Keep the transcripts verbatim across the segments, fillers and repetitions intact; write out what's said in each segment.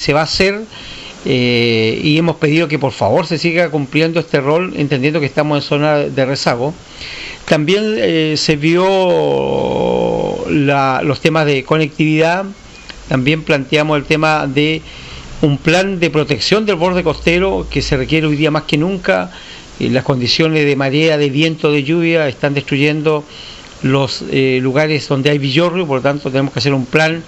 se va a hacer, eh, y hemos pedido que por favor se siga cumpliendo este rol, entendiendo que estamos en zona de rezago. También eh, se vio la, los temas de conectividad. También planteamos el tema de un plan de protección del borde costero que se requiere hoy día más que nunca. Eh, las condiciones de marea, de viento, de lluvia están destruyendo los eh, lugares donde hay villorrio, por lo tanto tenemos que hacer un plan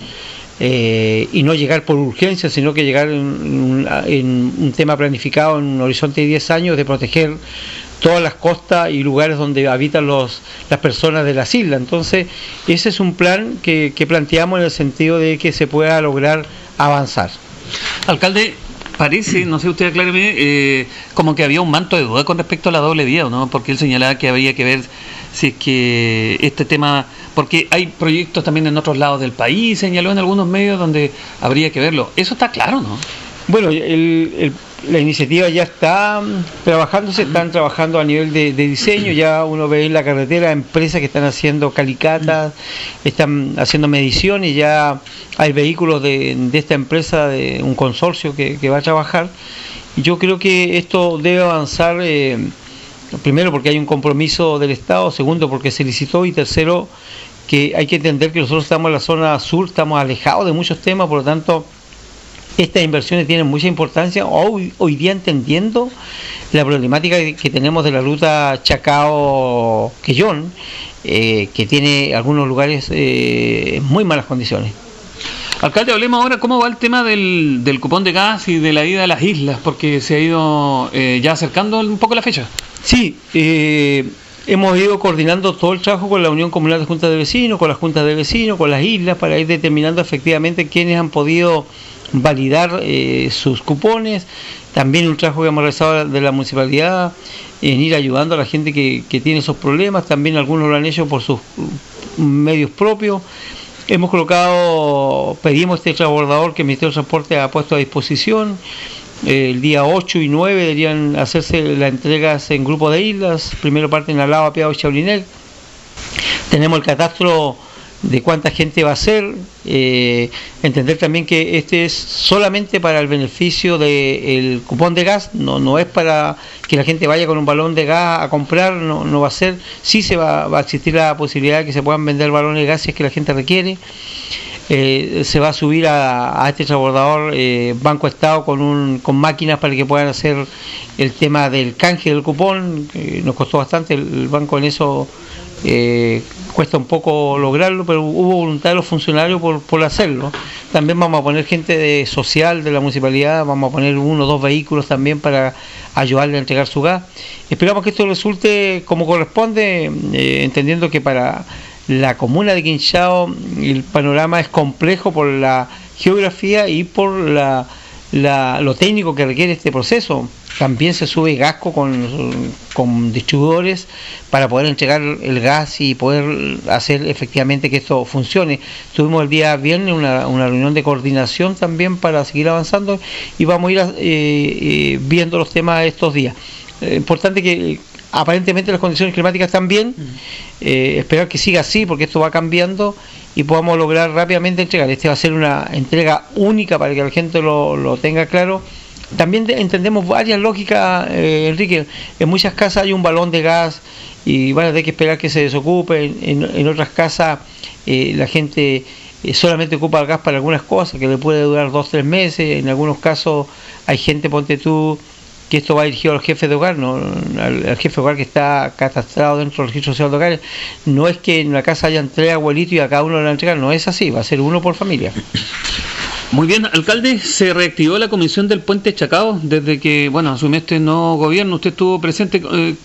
eh, y no llegar por urgencia, sino que llegar en, en un tema planificado en un horizonte de diez años de proteger todas las costas y lugares donde habitan los, las personas de las islas. Entonces, ese es un plan que, que planteamos en el sentido de que se pueda lograr avanzar. Alcalde, parece, no sé, usted acláreme, eh, como que había un manto de duda con respecto a la doble vía, ¿no? Porque él señalaba que habría que ver si es que este tema, porque hay proyectos también en otros lados del país, señaló en algunos medios donde habría que verlo. Eso está claro, ¿no? Bueno, el, el, la iniciativa ya está trabajando, se están trabajando a nivel de, de diseño, ya uno ve en la carretera empresas que están haciendo calicatas, están haciendo mediciones, ya hay vehículos de, de esta empresa, de un consorcio que, que va a trabajar. Yo creo que esto debe avanzar, eh, primero porque hay un compromiso del Estado, segundo porque se licitó y tercero que hay que entender que nosotros estamos en la zona sur, estamos alejados de muchos temas, por lo tanto estas inversiones tienen mucha importancia hoy, hoy día entendiendo la problemática que tenemos de la ruta Chacao-Quellón, eh, que tiene algunos lugares eh, en muy malas condiciones. Alcalde, hablemos ahora cómo va el tema del, del cupón de gas y de la ida a las islas, porque se ha ido eh, ya acercando un poco la fecha. Sí, eh, hemos ido coordinando todo el trabajo con la Unión Comunal de Juntas de Vecinos, con las juntas de vecinos, con las islas, para ir determinando efectivamente quiénes han podido validar eh, sus cupones. También un trabajo que hemos realizado de la municipalidad en ir ayudando a la gente que, que tiene esos problemas. También algunos lo han hecho por sus medios propios. Hemos colocado, pedimos este transbordador que el Ministerio de Transporte ha puesto a disposición. Eh, el día ocho y nueve deberían hacerse las entregas en grupo de islas. Primero parte en Alaba, Piado y Chaulinel. Tenemos el catastro de cuánta gente va a ser, eh, entender también que este es solamente para el beneficio del cupón de gas, no no es para que la gente vaya con un balón de gas a comprar, no no va a ser, sí se va, va a existir la posibilidad de que se puedan vender balones de gas si es que la gente requiere. Eh, se va a subir a, a este transbordador eh, Banco Estado con un con máquinas para que puedan hacer el tema del canje del cupón, que nos costó bastante, el, el banco en eso Eh, cuesta un poco lograrlo, pero hubo voluntad de los funcionarios por, por hacerlo. También vamos a poner gente de social de la municipalidad, vamos a poner uno o dos vehículos también para ayudarle a entregar su gas. Esperamos que esto resulte como corresponde, eh, entendiendo que para la comuna de Quinchao el panorama es complejo por la geografía y por la, la, lo técnico que requiere este proceso. También se sube gasco con, con distribuidores para poder entregar el gas y poder hacer efectivamente que esto funcione. Tuvimos el día viernes una, una reunión de coordinación también para seguir avanzando y vamos a ir eh, eh, viendo los temas estos días. Eh, importante que aparentemente las condiciones climáticas están bien, eh, esperar que siga así porque esto va cambiando y podamos lograr rápidamente entregar. Este va a ser una entrega única para que la gente lo, lo tenga claro. También de, entendemos varias lógicas, eh, Enrique. En muchas casas hay un balón de gas y van a tener que esperar que se desocupe. En, en otras casas eh, la gente eh, solamente ocupa el gas para algunas cosas, que le puede durar dos, tres meses. En algunos casos hay gente, ponte tú, que esto va dirigido al jefe de hogar, ¿no? al, al jefe de hogar que está catastrado dentro del registro social de hogares. No es que en la casa hayan tres abuelitos y a cada uno le van a entregar, no es así, va a ser uno por familia. Muy bien, alcalde, se reactivó la comisión del puente Chacao desde que, bueno, asumió este nuevo gobierno, usted estuvo presente.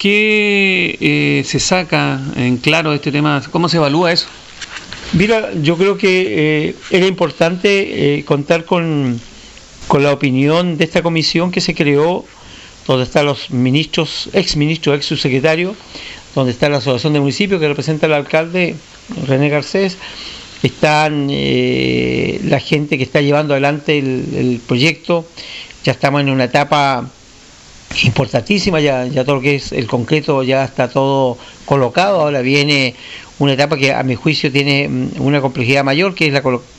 ¿Qué eh, se saca en claro de este tema? ¿Cómo se evalúa eso? Mira, yo creo que eh, era importante eh, contar con, con la opinión de esta comisión que se creó, donde están los ministros, ex ministros, ex subsecretarios, donde está la Asociación de Municipios que representa al alcalde René Garcés. Están eh, la gente que está llevando adelante el, el proyecto. Ya estamos en una etapa importantísima, ya, ya todo lo que es el concreto ya está todo colocado. Ahora viene una etapa que a mi juicio tiene una complejidad mayor, que es la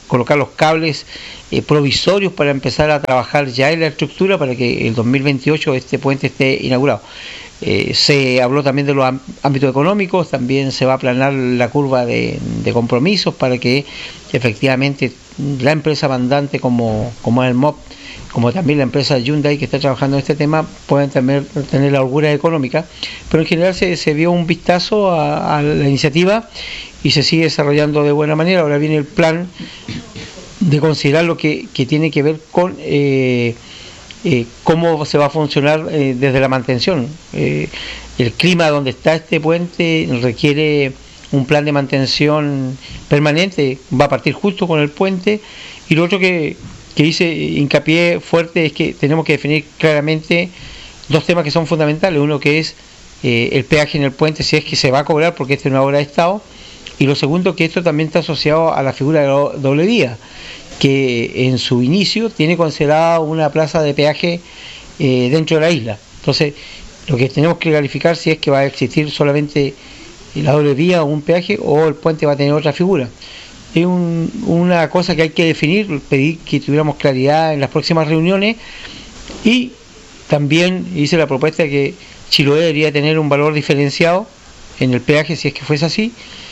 colocar los cables eh, provisorios para empezar a trabajar ya en la estructura para que el dos mil veintiocho este puente esté inaugurado. Eh, se habló también de los ámbitos económicos, también se va a aplanar la curva de, de compromisos para que efectivamente la empresa mandante como, como el M O P, como también la empresa Hyundai que está trabajando en este tema, puedan tener, tener la holgura económica, pero en general se, se dio un vistazo a, a la iniciativa y se sigue desarrollando de buena manera. Ahora viene el plan de considerar lo que, que tiene que ver con eh, eh, cómo se va a funcionar eh, desde la mantención. Eh, el clima donde está este puente requiere un plan de mantención permanente, va a partir justo con el puente, y lo otro que, que hice hincapié fuerte es que tenemos que definir claramente dos temas que son fundamentales. Uno que es eh, el peaje en el puente, si es que se va a cobrar, porque esta es una obra de Estado, y lo segundo que esto también está asociado a la figura de la doble vía, que en su inicio tiene considerada una plaza de peaje eh, dentro de la isla. Entonces, lo que tenemos que clarificar si es que va a existir solamente la doble vía o un peaje, o el puente va a tener otra figura. Es un, una cosa que hay que definir, pedí que tuviéramos claridad en las próximas reuniones, y también hice la propuesta de que Chiloé debería tener un valor diferenciado en el peaje si es que fuese así.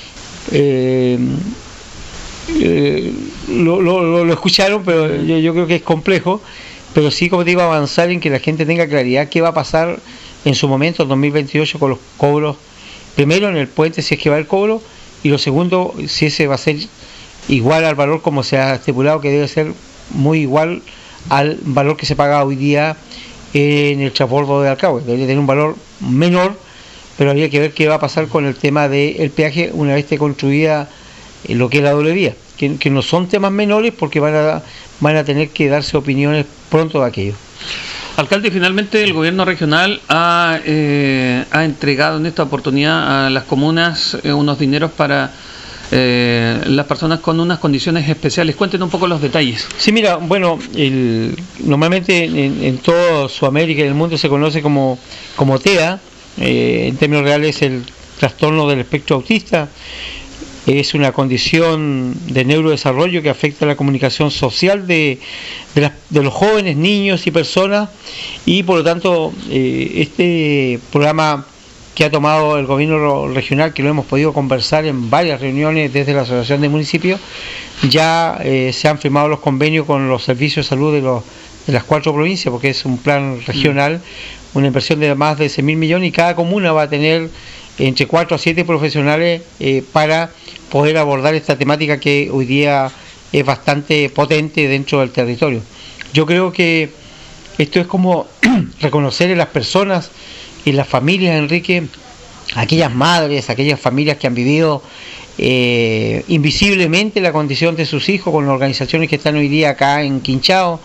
Eh, eh, lo, lo, lo escucharon, pero yo, yo creo que es complejo, pero sí, como te digo, avanzar en que la gente tenga claridad qué va a pasar en su momento, en dos mil veintiocho, con los cobros, primero en el puente si es que va el cobro, y lo segundo, si ese va a ser igual al valor como se ha estipulado, que debe ser muy igual al valor que se paga hoy día en el transbordo de Alcagüe. Debería tener un valor menor, pero habría que ver qué va a pasar con el tema del peaje una vez esté construida lo que es la doble vía, que, que no son temas menores, porque van a, van a tener que darse opiniones pronto de aquello. Alcalde, finalmente el gobierno regional ha, eh, ha entregado en esta oportunidad a las comunas eh, unos dineros para eh, las personas con unas condiciones especiales. Cuéntenos un poco los detalles. Sí, mira, bueno, el, normalmente en, en toda Sudamérica y el mundo se conoce como, como T E A, eh, en términos reales el trastorno del espectro autista. Es una condición de neurodesarrollo que afecta a la comunicación social de, de, las, de los jóvenes, niños y personas, y por lo tanto eh, este programa que ha tomado el gobierno regional, que lo hemos podido conversar en varias reuniones desde la Asociación de Municipios, ya eh, se han firmado los convenios con los servicios de salud de, los, de las cuatro provincias, porque es un plan regional, una inversión de más de seis mil millones, y cada comuna va a tener entre cuatro a siete profesionales eh, para poder abordar esta temática que hoy día es bastante potente dentro del territorio. Yo creo que esto es como reconocer en las personas y en las familias, Enrique, aquellas madres, aquellas familias que han vivido eh, invisiblemente la condición de sus hijos, con organizaciones que están hoy día acá en Quinchao,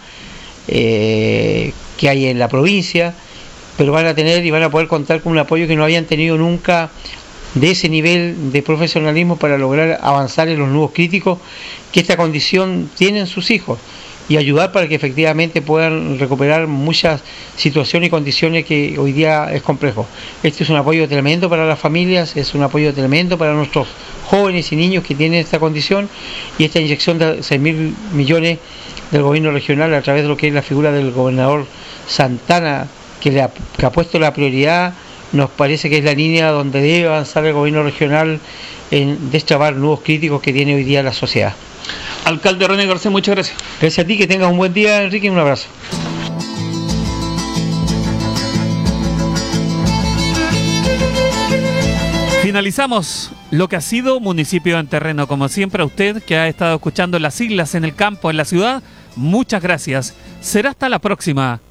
eh, que hay en la provincia, pero van a tener y van a poder contar con un apoyo que no habían tenido nunca de ese nivel de profesionalismo para lograr avanzar en los nuevos críticos que esta condición tienen sus hijos, y ayudar para que efectivamente puedan recuperar muchas situaciones y condiciones que hoy día es complejo. Este es un apoyo tremendo para las familias, es un apoyo tremendo para nuestros jóvenes y niños que tienen esta condición, y esta inyección de seis mil millones del gobierno regional a través de lo que es la figura del gobernador Santana, que, le ha, que ha puesto la prioridad, nos parece que es la línea donde debe avanzar el gobierno regional en destrabar nuevos críticos que tiene hoy día la sociedad. Alcalde René Garcés, muchas gracias. Gracias a ti, que tengas un buen día, Enrique, y un abrazo. Finalizamos lo que ha sido Municipio en Terreno. Como siempre, a usted que ha estado escuchando las siglas en el campo, en la ciudad, muchas gracias. Será hasta la próxima.